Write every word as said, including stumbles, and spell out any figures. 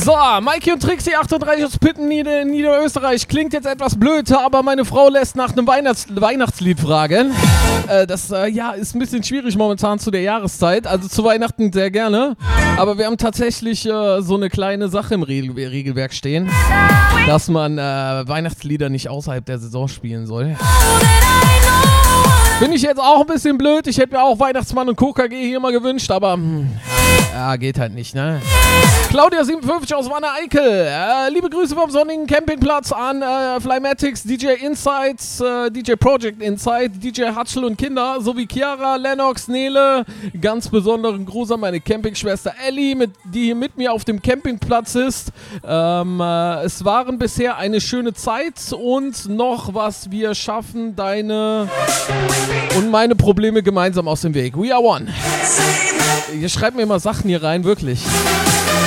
So, Mikey und Trixie achtunddreißig aus Pitten, Nieder Niederösterreich. Klingt jetzt etwas blöd, aber meine Frau lässt nach einem Weihnachts Weihnachtslied fragen. Äh, das äh, ja, ist ein bisschen schwierig momentan zu der Jahreszeit. Also zu Weihnachten sehr gerne. Aber wir haben tatsächlich äh, so eine kleine Sache im Regel Regelwerk stehen, dass man äh, Weihnachtslieder nicht außerhalb der Saison spielen soll. Finde ich jetzt auch ein bisschen blöd. Ich hätte mir auch Weihnachtsmann und K K G hier mal gewünscht, aber hm, ja, geht halt nicht, ne? Claudia siebenundfünfzig aus Wanne-Eickel. Äh, liebe Grüße vom sonnigen Campingplatz an äh, Flymatics, D J Insights, äh, D J Project Insight, D J Hutschel und Kinder, sowie Chiara, Lennox, Nele. Ganz besonderen Gruß an meine Campingschwester Ellie, mit, die hier mit mir auf dem Campingplatz ist. Ähm, äh, es waren bisher eine schöne Zeit und noch was wir schaffen, deine und meine Probleme gemeinsam aus dem Weg. We are one. Ihr schreibt mir immer Sachen hier rein, wirklich.